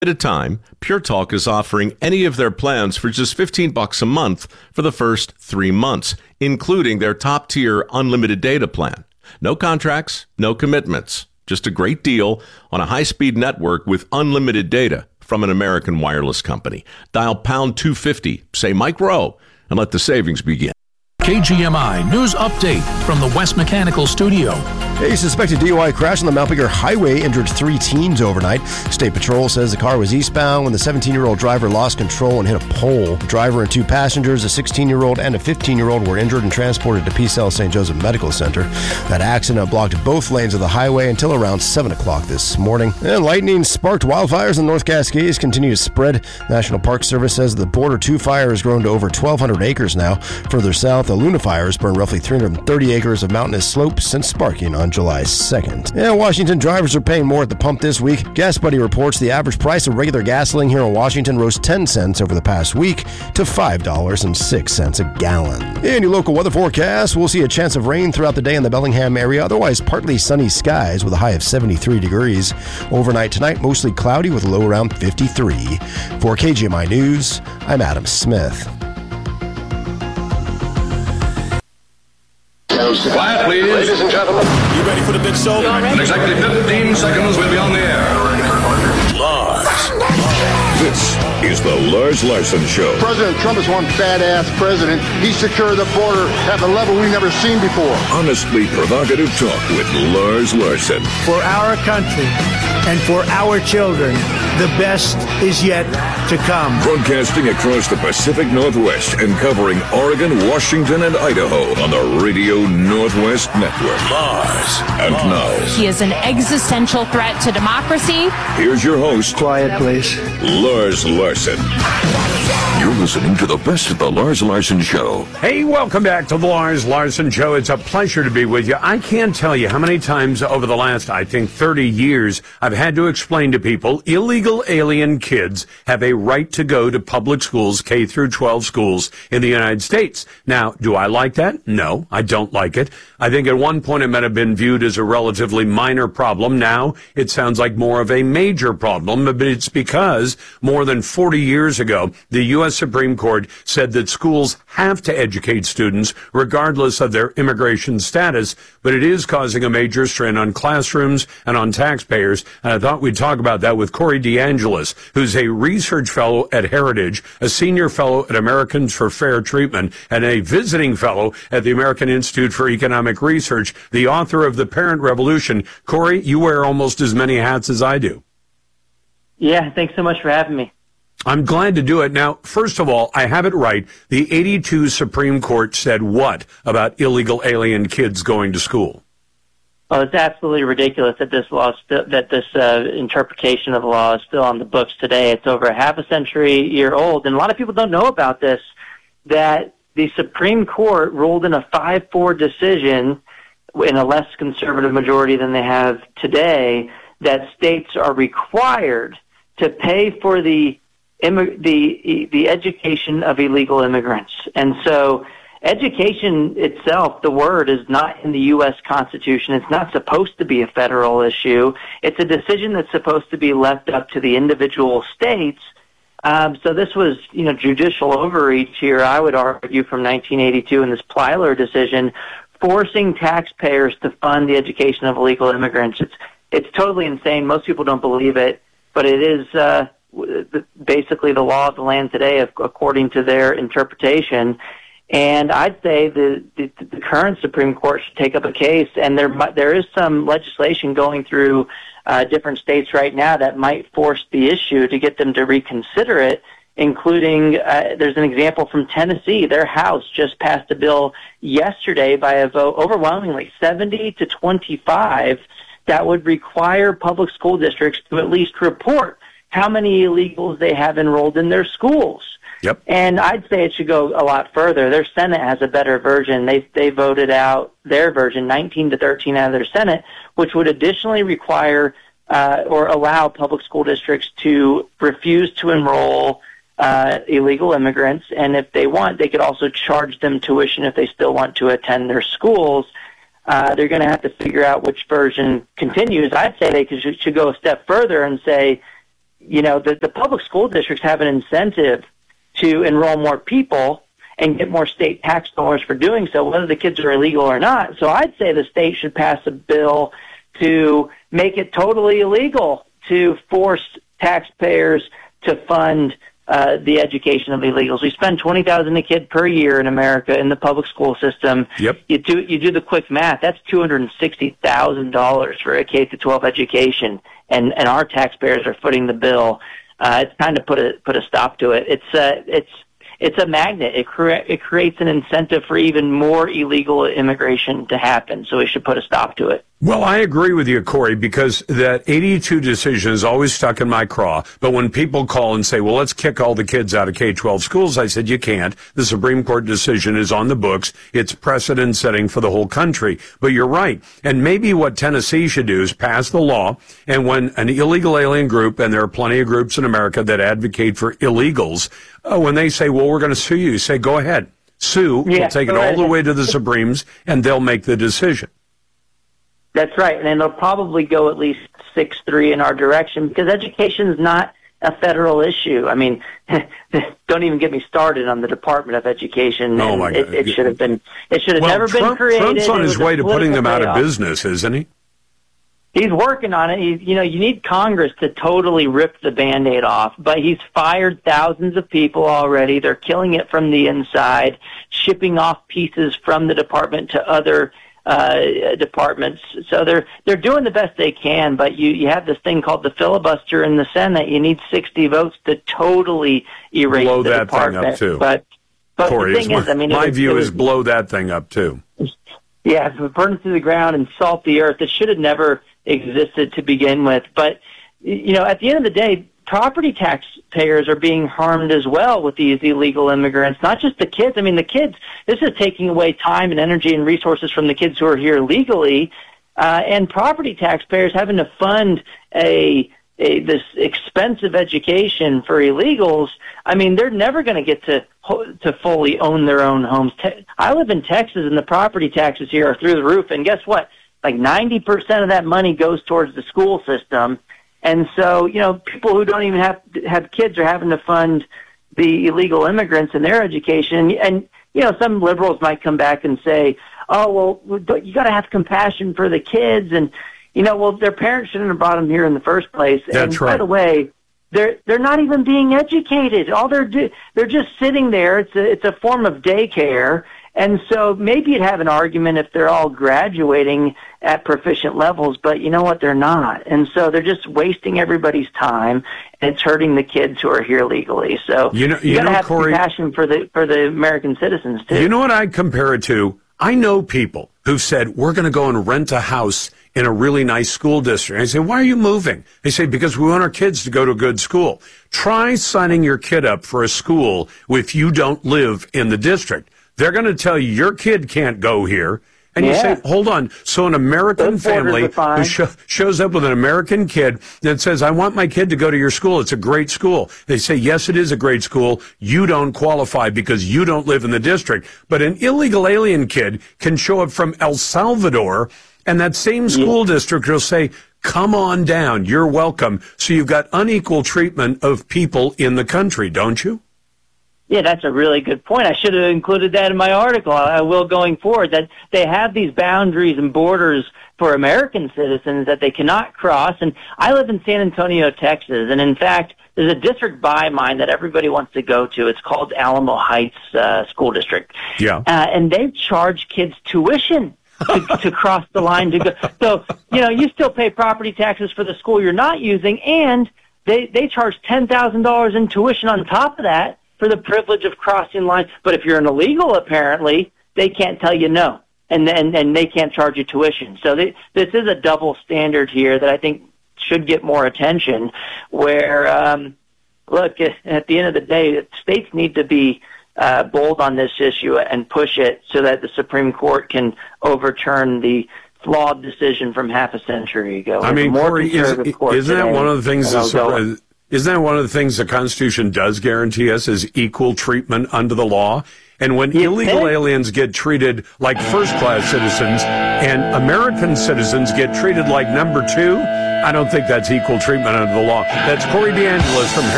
At a time, Pure Talk is offering any of their plans for just $15 a month for the first 3 months, including their top-tier unlimited data plan. No contracts, no commitments. Just a great deal on a high-speed network with unlimited data from an American wireless company. Dial pound 250, say Mike Rowe, and let the savings begin. KGMI News Update from the West Mechanical Studio. A suspected DUI crash on the Mount Baker Highway injured 3 teens overnight. State Patrol says the car was eastbound when the 17-year-old driver lost control and hit a pole. The driver and 2 passengers, a 16-year-old and a 15-year-old, were injured and transported to PCell St. Joseph Medical Center. That accident blocked both lanes of the highway until around 7 o'clock this morning. And lightning sparked wildfires in the North Cascades continue to spread. National Park Service says the Border 2 fire has grown to over 1,200 acres now. Further south, the Luna fires burned roughly 330 acres of mountainous slopes since sparking on July 2nd. And Washington drivers are paying more at the pump this week. GasBuddy reports the average price of regular gasoline here in Washington rose 10 cents over the past week to $5.06 a gallon. In your local weather forecast, we'll see a chance of rain throughout the day in the Bellingham area, otherwise partly sunny skies with a high of 73 degrees. Overnight tonight, mostly cloudy with a low around 53. For KGMI News, I'm Adam Smith. Quiet, please. Ladies and gentlemen. You ready for the big show? In exactly 15 seconds, we'll be on the air. Lars. This is the Lars Larson Show. President Trump is one badass president. He secured the border at a level we've never seen before. Honestly provocative talk with Lars Larson. For our country and for our children, the best is yet to come. Broadcasting across the Pacific Northwest and covering Oregon, Washington, and Idaho on the Radio Northwest Network. Lars. And now, he is an existential threat to democracy. Here's your host. Quiet, please. Lars Larson. You're listening to the best of the Lars Larson Show. Hey, welcome back to the Lars Larson Show. It's a pleasure to be with you. I can't tell you how many times over the last, 30 years, I've had to explain to people illegal alien kids have a right to go to public schools, K through 12 schools in the United States. Now, do I like that? No, I don't like it. I think at one point it might have been viewed as a relatively minor problem. Now it sounds like more of a major problem, but it's because more than 40 years ago, the U.S. Supreme Court said that schools have to educate students regardless of their immigration status, but it is causing a major strain on classrooms and on taxpayers. And I thought we'd talk about that with Corey DeAngelis, who's a research fellow at Heritage, a senior fellow at Americans for Fair Treatment, and a visiting fellow at the American Institute for Economic Research, the author of The Parent Revolution. Corey, you wear almost as many hats as I do. Yeah, thanks so much for having me. I'm glad to do it. Now, first of all, I have it right. The 82 Supreme Court said what about illegal alien kids going to school? Well, it's absolutely ridiculous that this law, interpretation of the law is still on the books today. It's over a half a century old, and a lot of people don't know about this, that the Supreme Court ruled in a 5-4 decision in a less conservative majority than they have today that states are required to pay for the education of illegal immigrants. And so education itself, the word, is not in the U.S. Constitution. It's not supposed to be a federal issue. It's a decision that's supposed to be left up to the individual states. So this was, judicial overreach here, I would argue, from 1982 in this Plyler decision, forcing taxpayers to fund the education of illegal immigrants. It's totally insane. Most people don't believe it, but it is basically the law of the land today, according to their interpretation. And I'd say the current Supreme Court should take up a case, and there is some legislation going through different states right now that might force the issue to get them to reconsider it, including there's an example from Tennessee. Their House just passed a bill yesterday by a vote overwhelmingly 70-25 that would require public school districts to at least report how many illegals they have enrolled in their schools. Yep. And I'd say it should go a lot further. Their Senate has a better version. They voted out their version, 19-13 out of their Senate, which would additionally require or allow public school districts to refuse to enroll illegal immigrants. And if they want, they could also charge them tuition if they still want to attend their schools. They're going to have to figure out which version continues. I'd say they should go a step further and say, the public school districts have an incentive to enroll more people and get more state tax dollars for doing so, whether the kids are illegal or not. So I'd say the state should pass a bill to make it totally illegal to force taxpayers to fund the education of illegals. We spend $20,000 a kid per year in America in the public school system. Yep. You do the quick math. That's $260,000 for a K-12 education, and our taxpayers are footing the bill. It's time to put a stop to it. It's a magnet. It creates an incentive for even more illegal immigration to happen. So we should put a stop to it. Well, I agree with you, Corey, because that 82 decision is always stuck in my craw. But when people call and say, well, let's kick all the kids out of K-12 schools, I said, you can't. The Supreme Court decision is on the books. It's precedent setting for the whole country. But you're right. And maybe what Tennessee should do is pass the law. And when an illegal alien group, and there are plenty of groups in America that advocate for illegals, when they say, well, we're going to sue you, say, go ahead. Sue. Yeah, we'll take it all the way to the Supremes, and they'll make the decision. That's right, and it'll probably go at least 6-3 in our direction because education is not a federal issue. I mean, don't even get me started on the Department of Education. Oh my God! It should have been. It should have never been created. Trump's on his way to putting them out of business, isn't he? He's working on it. You need Congress to totally rip the Band-Aid off, but he's fired thousands of people already. They're killing it from the inside, shipping off pieces from the department to other departments. So they're doing the best they can, but you have this thing called the filibuster in the Senate. You need 60 votes to totally erase blow the that department. thing up too. But Corey, the thing is, my view is blow that thing up too. Yeah, burn it to the ground and salt the earth. It should have never existed to begin with. But at the end of the day, property taxpayers are being harmed as well with these illegal immigrants, not just the kids. I mean, the kids, this is taking away time and energy and resources from the kids who are here legally, and property taxpayers having to fund this expensive education for illegals. I mean, they're never going to get to fully own their own homes. I live in Texas, and the property taxes here are through the roof, and guess what? Like 90% of that money goes towards the school system. And so, people who don't even have kids are having to fund the illegal immigrants in their education. And some liberals might come back and say, oh, well, you got to have compassion for the kids. And, their parents shouldn't have brought them here in the first place. That's and right. By the way, they're not even being educated. All they're just sitting there. It's a form of daycare. And so maybe you'd have an argument if they're all graduating at proficient levels, but you know what? They're not. And so they're just wasting everybody's time, and it's hurting the kids who are here legally. So you got to have Corey, compassion for the American citizens, too. You know what I compare it to? I know people who've said, we're going to go and rent a house in a really nice school district. I say, why are you moving? They say, because we want our kids to go to a good school. Try signing your kid up for a school if you don't live in the district. They're going to tell you your kid can't go here. And you say, hold on. So an American family who shows up with an American kid that says, I want my kid to go to your school. It's a great school. They say, yes, it is a great school. You don't qualify because you don't live in the district. But an illegal alien kid can show up from El Salvador, and that same school district will say, come on down. You're welcome. So you've got unequal treatment of people in the country, don't you? Yeah, that's a really good point. I should have included that in my article. I will going forward, that they have these boundaries and borders for American citizens that they cannot cross. And I live in San Antonio, Texas, and in fact, there's a district by mine that everybody wants to go to. It's called Alamo Heights School District. Yeah. And they charge kids tuition to cross the line to go. So, you still pay property taxes for the school you're not using, and they charge $10,000 in tuition on top of that for the privilege of crossing lines. But if you're an illegal, apparently, they can't tell you no, and they can't charge you tuition. So this is a double standard here that I think should get more attention, where, look, at the end of the day, states need to be bold on this issue and push it so that the Supreme Court can overturn the flawed decision from half a century ago. I mean, Corey, isn't that one of the things Isn't that one of the things the Constitution does guarantee us is equal treatment under the law? And when illegal aliens get treated like first-class citizens and American citizens get treated like number two, I don't think that's equal treatment under the law. That's Corey DeAngelis from